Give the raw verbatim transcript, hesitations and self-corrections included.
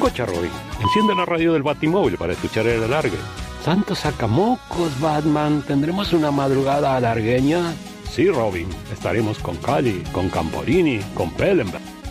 Escucha, Robin, enciende la radio del Batimóvil para escuchar el alargue. Santos sacamocos, Batman, ¿tendremos una madrugada alargueña? Sí, Robin, estaremos con Cali, con Camporini, con Pellenberg.